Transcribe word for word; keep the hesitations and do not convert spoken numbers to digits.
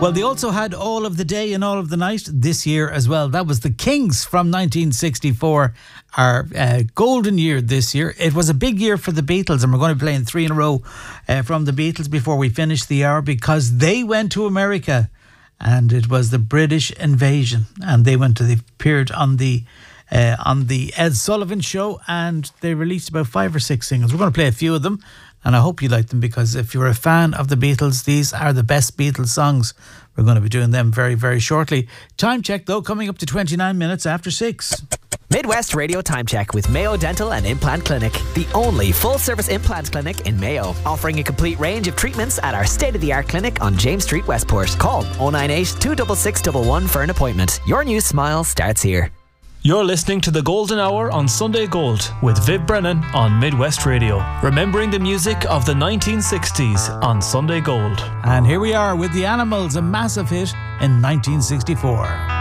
Well, they also had All of the Day and All of the Night this year as well. That was the Kings from nineteen sixty-four, our uh, golden year this year. It was a big year for the Beatles, and we're going to be playing three in a row uh, from the Beatles before we finish the hour, because they went to America, and it was the British invasion, and they went to, they appeared on the uh, on the Ed Sullivan Show, and they released about five or six singles. We're going to play a few of them, and I hope you like them, because if you're a fan of the Beatles, these are the best Beatles songs. We're going to be doing them very, very shortly. Time check, though, coming up to twenty-nine minutes after six. Midwest Radio Time Check with Mayo Dental and Implant Clinic, the only full-service implant clinic in Mayo, offering a complete range of treatments at our state-of-the-art clinic on James Street, Westport. Call oh nine eight, two six six one one for an appointment. Your new smile starts here. You're listening to The Golden Hour on Sunday Gold with Viv Brennan on Midwest Radio. Remembering the music of the nineteen sixties on Sunday Gold. And here we are with The Animals, a massive hit in nineteen sixty-four.